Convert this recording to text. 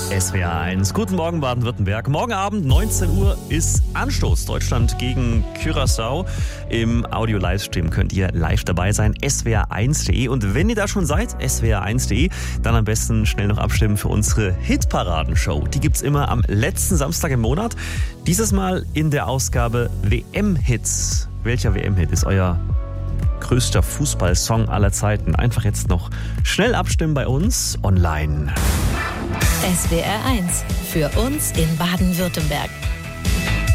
SWR 1. Guten Morgen Baden-Württemberg. Morgen Abend 19 Uhr ist Anstoß. Deutschland gegen Curaçao. Im Audio-Livestream könnt ihr live dabei sein. swr1.de. Und wenn ihr da schon seid, swr1.de, dann am besten schnell noch abstimmen für unsere Hitparadenshow. Die gibt's immer am letzten Samstag im Monat. Dieses Mal in der Ausgabe WM-Hits. Welcher WM-Hit ist euer größter Fußballsong aller Zeiten? Einfach jetzt noch schnell abstimmen bei uns online. SWR 1 für uns in Baden-Württemberg.